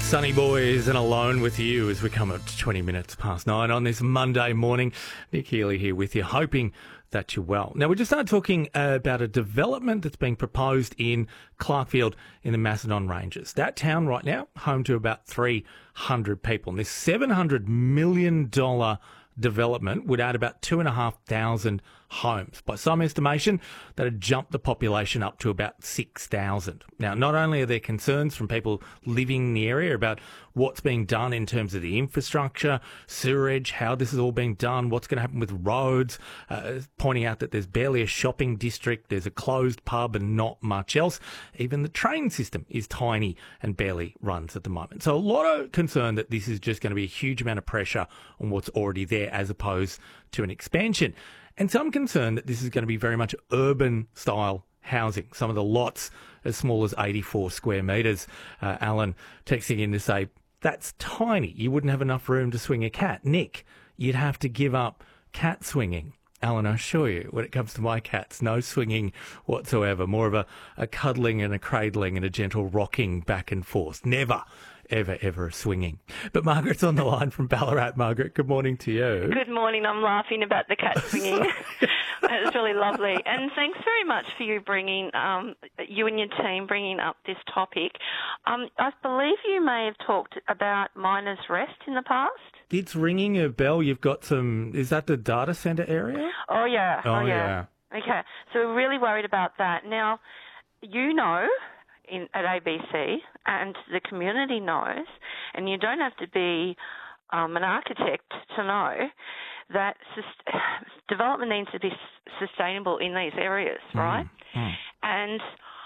Sunny Boys and Alone with You as we come up to 20 minutes past 9 on this Monday morning. Nick Healy here with you, hoping that you're well. Now, we just started talking about a development that's being proposed in Clarkfield in the Macedon Ranges. That town right now, home to about 300 people. And this $700 million development would add about 2,500 homes. By some estimation, that would jump the population up to about 6,000. Now, not only are there concerns from people living in the area about what's being done in terms of the infrastructure, sewerage, how this is all being done, what's going to happen with roads, pointing out that there's barely a shopping district, there's a closed pub and not much else. Even the train system is tiny and barely runs at the moment. So a lot of concern that this is just going to be a huge amount of pressure on what's already there as opposed to an expansion. And some concern that this is going to be very much urban-style housing. Some of the lots as small as 84 square metres. Alan texting in to say, that's tiny. You wouldn't have enough room to swing a cat. Nick, you'd have to give up cat swinging. Alan, I assure you, when it comes to my cats, no swinging whatsoever. More of a cuddling and a cradling and a gentle rocking back and forth. Never, ever swinging. But Margaret's on the line from Ballarat. Margaret, good morning to you. Good morning. I'm laughing about the cat swinging. That was really lovely. And thanks very much for you bringing, you and your team bringing up this topic. I believe you may have talked about Miners Rest in the past. It's ringing a bell. You've got some, is that the data centre area? Oh, yeah. Oh, yeah. Okay. So we're really worried about that. Now, you know, at ABC, and the community knows, and you don't have to be an architect to know that development needs to be sustainable in these areas, right? And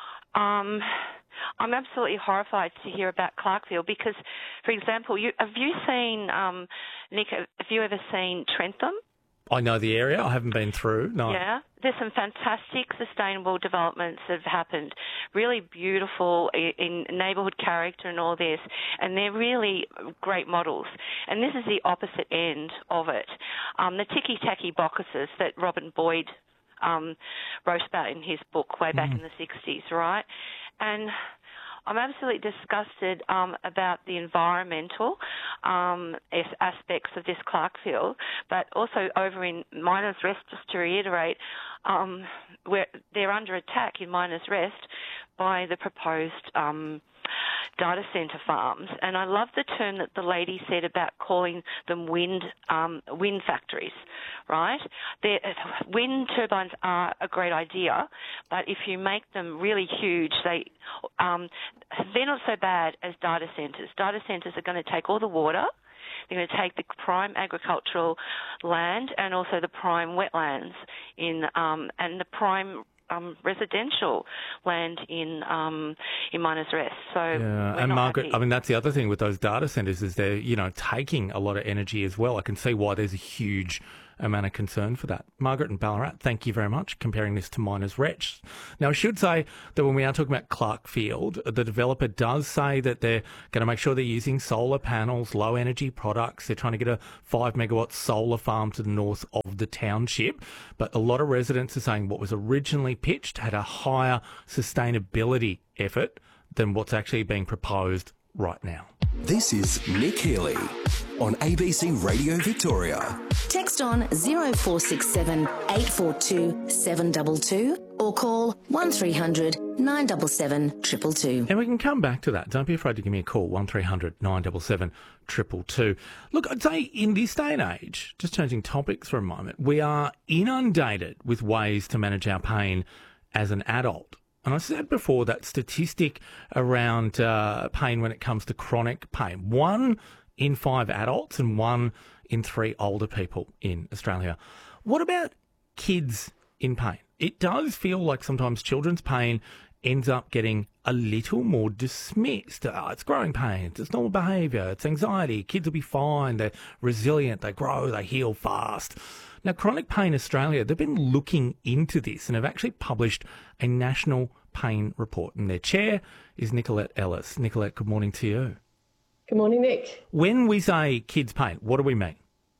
I'm absolutely horrified to hear about Clarkfield because, for example, have you seen, Nick, have you ever seen Trentham? I know the area. I haven't been through, no. Yeah, there's some fantastic sustainable developments that have happened, really beautiful in neighbourhood character and all this, and they're really great models. And this is the opposite end of it. The ticky-tacky boxes that Robin Boyd wrote about in his book way back in the 60s, right? And I'm absolutely disgusted about the environmental aspects of this Clarkfield, but also over in Miners Rest, just to reiterate, where they're under attack in Miners Rest by the proposed data centre farms. And I love the term that the lady said about calling them wind factories, right? Wind turbines are a great idea, but if you make them really huge, they're not so bad as data centres. Data centres are going to take all the water. They're going to take the prime agricultural land and also the prime wetlands and the prime residential land in Miners Rest. So yeah, and Margaret, happy. I mean, that's the other thing with those data centres is they're, taking a lot of energy as well. I can see why there's a huge amount of concern for that. Margaret and Ballarat, thank you very much, comparing this to Miners Rest. Now, I should say that when we are talking about Clarkfield, the developer does say that they're going to make sure they're using solar panels, low energy products. They're trying to get a 5 megawatt solar farm to the north of the township. But a lot of residents are saying what was originally pitched had a higher sustainability effort than what's actually being proposed right now. This is Nick Healy on ABC Radio Victoria. Text on 0467 842 722 or call 1300 977 222. And we can come back to that. Don't be afraid to give me a call, 1300 977 222. Look, I'd say in this day and age, just changing topics for a moment, we are inundated with ways to manage our pain as an adult. And I said before that statistic around pain when it comes to chronic pain. 1 in 5 adults and 1 in 3 older people in Australia. What about kids in pain? It does feel like sometimes children's pain ends up getting a little more dismissed. It's growing pains, it's normal behaviour, it's anxiety, kids will be fine, they're resilient, they grow, they heal fast. Now, Chronic Pain Australia, they've been looking into this and have actually published a national pain report. And their chair is Nicolette Ellis. Nicolette, good morning to you. Good morning, Nick. When we say kids' pain, what do we mean?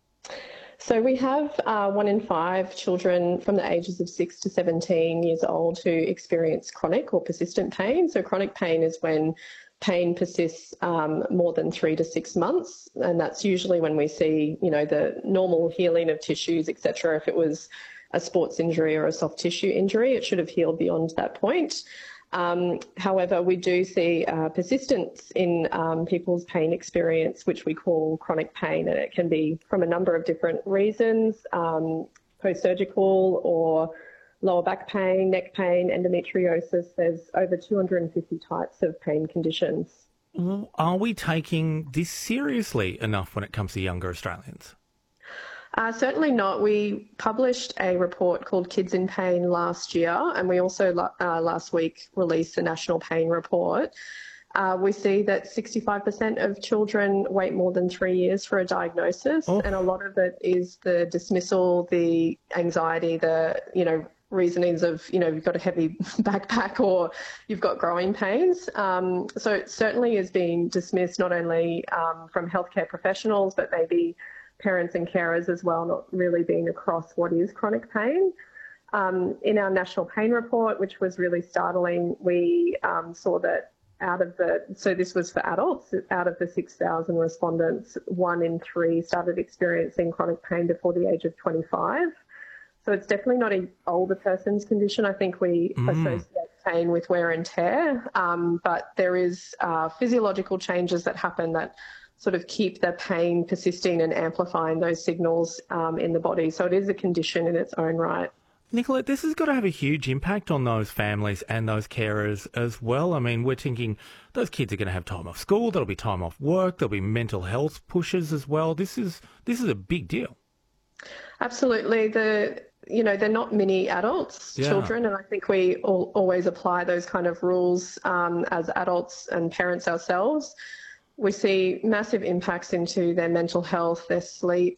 So we have 1 in 5 children from the ages of 6 to 17 years old who experience chronic or persistent pain. So chronic pain is when pain persists more than 3 to 6 months, and that's usually when we see, the normal healing of tissues, etc. If it was a sports injury or a soft tissue injury, it should have healed beyond that point. However, we do see persistence in people's pain experience, which we call chronic pain, and it can be from a number of different reasons, post-surgical or lower back pain, neck pain, endometriosis. There's over 250 types of pain conditions. Are we taking this seriously enough when it comes to younger Australians? Certainly not. We published a report called Kids in Pain last year, and we also last week released a national pain report. We see that 65% of children wait more than 3 years for a diagnosis, and a lot of it is the dismissal, the anxiety, the, reasonings of, you've got a heavy backpack or you've got growing pains. So it certainly is being dismissed not only from healthcare professionals, but maybe parents and carers as well, not really being across what is chronic pain. In our national pain report, which was really startling, we saw that so this was for adults, out of the 6,000 respondents, 1 in 3 started experiencing chronic pain before the age of 25. So it's definitely not an older person's condition. I think we associate pain with wear and tear, but there is physiological changes that happen that sort of keep the pain persisting and amplifying those signals in the body. So it is a condition in its own right. Nicolette, this has got to have a huge impact on those families and those carers as well. I mean, we're thinking those kids are going to have time off school, there'll be time off work, there'll be mental health pushes as well. This is a big deal. Absolutely. They're not mini adults, children, and I think we always apply those kind of rules as adults and parents ourselves. We see massive impacts into their mental health, their sleep.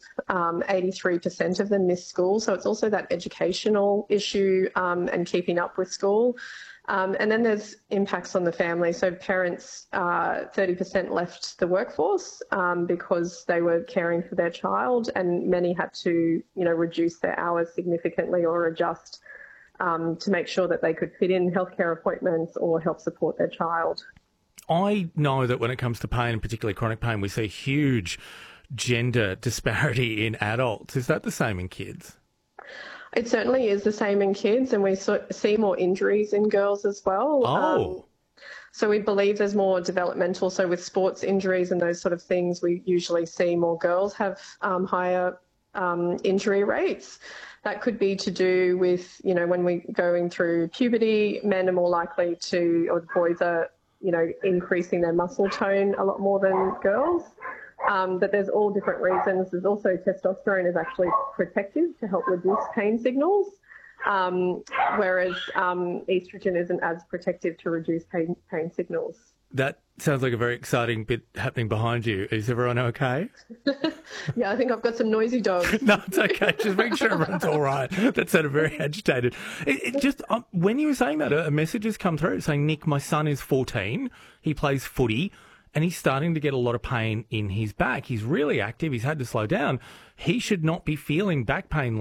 83% of them miss school, so it's also that educational issue and keeping up with school. And then there's impacts on the family. So parents, 30% left the workforce because they were caring for their child, and many had to, reduce their hours significantly or adjust to make sure that they could fit in healthcare appointments or help support their child. I know that when it comes to pain, particularly chronic pain, we see huge gender disparity in adults. Is that the same in kids? It certainly is the same in kids, and we see more injuries in girls as well. So we believe there's more developmental. So with sports injuries and those sort of things, we usually see more girls have higher injury rates. That could be to do with, when we're going through puberty, men are more likely to, or boys are, increasing their muscle tone a lot more than girls. But there's all different reasons. There's also testosterone is actually protective to help reduce pain signals, whereas estrogen isn't as protective to reduce pain signals. That sounds like a very exciting bit happening behind you. Is everyone okay? Yeah, I think I've got some noisy dogs. No, it's okay. Just make sure everyone's all right. That sounded very agitated. It just when you were saying that, a message has come through saying, Nick, my son is 14. He plays footy, and he's starting to get a lot of pain in his back. He's really active. He's had to slow down. He should not be feeling back pain